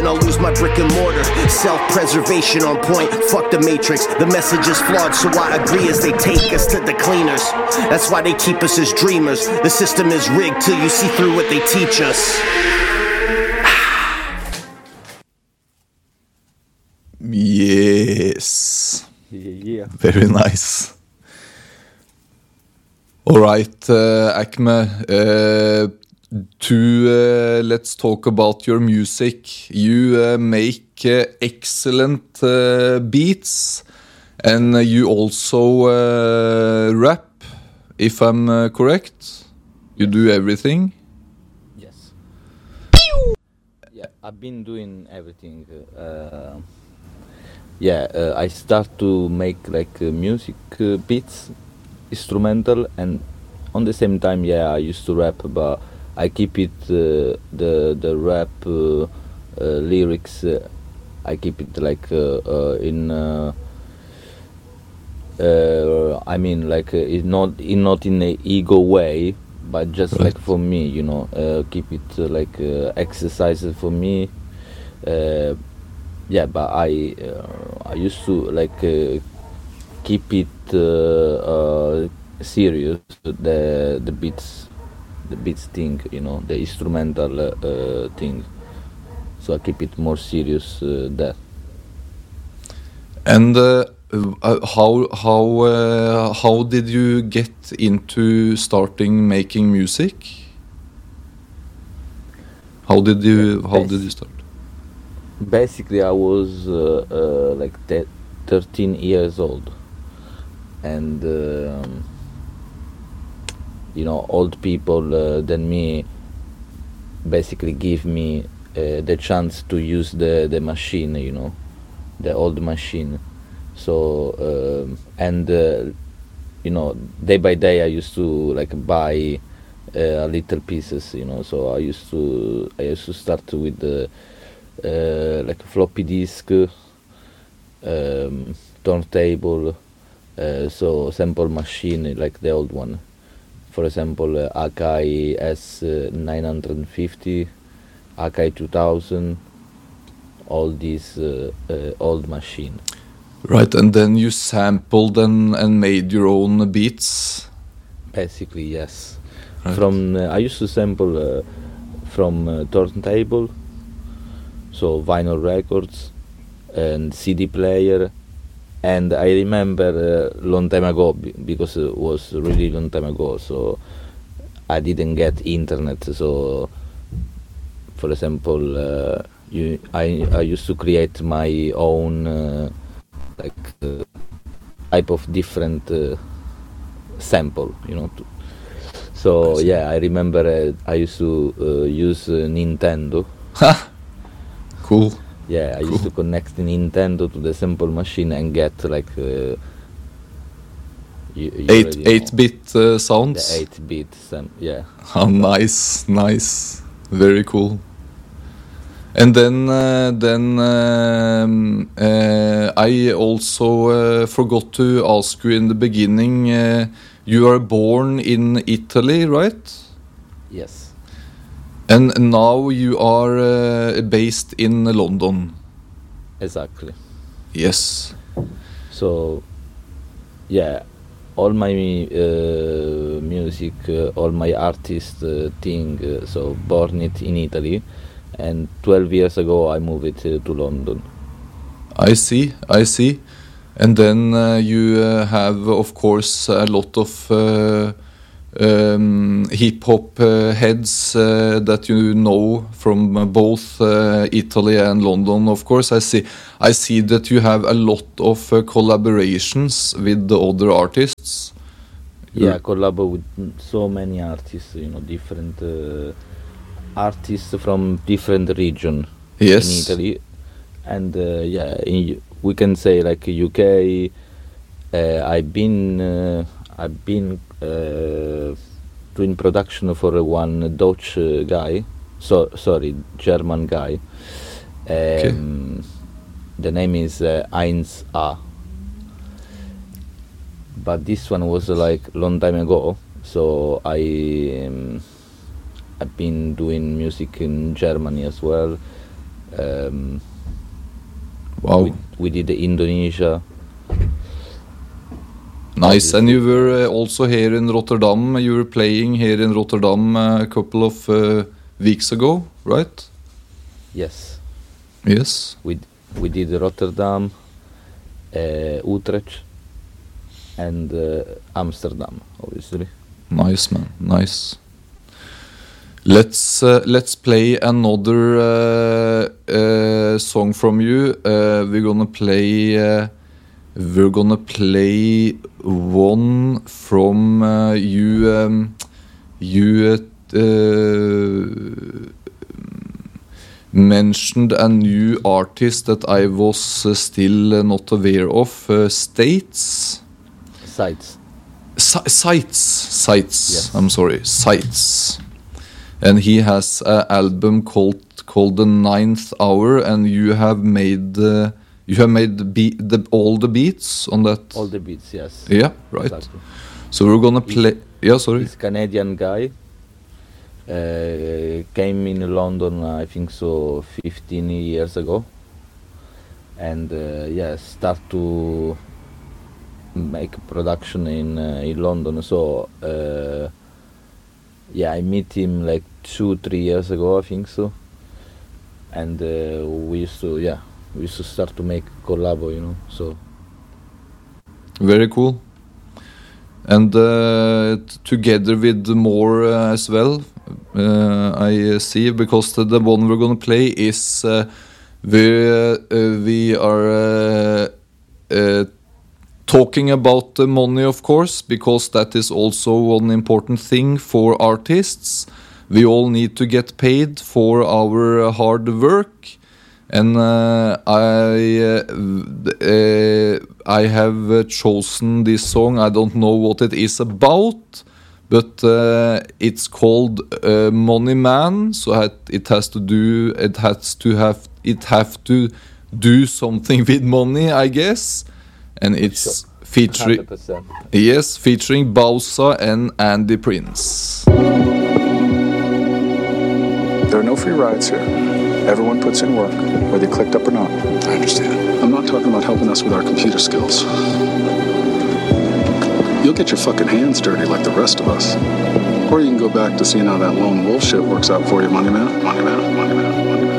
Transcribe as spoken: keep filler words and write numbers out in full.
I'll lose my brick and mortar. Self-preservation on point. Fuck the matrix. The message is flawed, so I agree as they take us to the cleaners. That's why they keep us as dreamers. The system is rigged till you see through what they teach us. Yes. Yeah. Very nice. All right, uh, Acme. Uh, to uh, let's talk about your music. You uh, make uh, excellent uh, beats, and uh, you also uh, rap. If I'm uh, correct, you do everything. Yes. Yeah, I've been doing everything. Uh, yeah, uh, I start to make like uh, music uh, beats, instrumental, and on the same time, yeah, I used to rap, but I keep it uh, the the rap uh, uh, lyrics. Uh, I keep it like uh, uh, in. Uh, uh, I mean, like uh, it's not in not in a ego way, but just Right. like for me, you know, uh, keep it uh, like uh, exercises for me. Uh, yeah, but I uh, I used to like uh, keep it uh, uh, serious. The the beats. The beats thing, you know, the instrumental uh, thing. So I keep it more serious uh, there. And uh, uh, how how uh, how did you get into starting making music? How did you how did you start? Basically, I was uh, uh, like te- thirteen years old, and um, you know, old people uh, than me basically give me uh, the chance to use the the machine, you know, the old machine. So um, and uh, you know, day by day I used to like buy uh, little pieces, you know. So I used to I used to start with the uh, like floppy disk, um, turntable, uh, so sample machine like the old one. For example, uh, Akai S nine fifty, Akai two thousand, all these uh, uh, old machine. Right, and then you sampled and, and made your own beats. Basically, yes. Right. From uh, I used to sample uh, from uh, turntable, so vinyl records and C D player, and I remember a uh, long time ago b- because it was really long time ago. So I didn't get internet. So, for example, uh, you I I used to create my own uh, like uh, type of different uh, sample, you know. To, so I see. yeah, I remember uh, I used to uh, use uh, Nintendo. Cool. Yeah, I Cool. used to connect the Nintendo to the sample machine and get like uh, you, you Eight already know, eight bit uh, the sounds. eight bit sam. Yeah, Oh, nice, nice, very cool. And then, uh, then um, uh, I also uh, forgot to ask you in the beginning. Uh, you are born in Italy, right? yes, And now you are uh, based in London. exactly. Yes. So yeah, all my uh, music, uh, all my artist uh, thing. Uh, so born it in Italy, and twelve years ago I moved it uh, to London. I see, I see. And then uh, you uh, have, of course, a lot of uh, um, hip hop uh, heads uh, that you know from uh, both uh, Italy and London. Of course, I see. I see that you have a lot of uh, collaborations with the other artists. Yeah, I collab with mm, so many artists, you know, different uh, artists from different region in Yes. Italy, and uh, yeah, in, we can say like U K. Uh, I've been uh, I've been uh, doing production for one Dutch uh, guy, so sorry, German guy. Um, The name is uh, Heinz A. But this one was uh, like long time ago, so I um, I've been doing music in Germany as well. Um, Wow. we, we did the Indonesia. Nice. And you were uh, also here in Rotterdam. You were playing here in Rotterdam uh, a couple of uh, weeks ago, right? Yes. Yes. We we did Rotterdam, uh, Utrecht, and uh, Amsterdam, obviously. Nice, man. Nice. Let's uh, let's play another uh, uh, song from you. Uh, we're gonna play. Uh, we're gonna play one from uh, you. Um, you uh, mentioned a new artist that I was uh, still uh, not aware of. Uh, States. Sites. Si- sites. Sites. Yes. I'm sorry. Sites. And he has an album called called The Ninth Hour, and you have made uh, you have made the beat, the all the beats on that. All the beats, yes. Yeah, right. Exactly. So we're gonna play. Yeah, sorry. This Canadian guy uh, came in London, I think so, fifteen years ago, and uh, yeah, start to make production in uh, in London. So uh, yeah, I met him like two, three years ago, I think so, and uh, we used to yeah we used to start to make collabo, you know. So Very cool. And uh, t- together with more uh, as well, uh, I uh, see, because the, the one we're gonna play is uh, we uh, uh, we are uh, uh, talking about the money, of course, because that is also one important thing for artists. We all need to get paid for our uh, hard work. And uh, I uh, uh, I have uh, chosen this song. I don't know what it is about, but uh, it's called uh, Money Man. So it, it has to do it has to have it have to do something with money, I guess. And it's featuring one hundred percent. yes, featuring Bowser and Andy Prince. There are no free rides here. Everyone puts in work, whether you clicked up or not. I understand. I'm not talking about helping us with our computer skills. You'll get your fucking hands dirty like the rest of us. Or you can go back to seeing how that lone wolf shit works out for you, money man. Money man, money man, money man.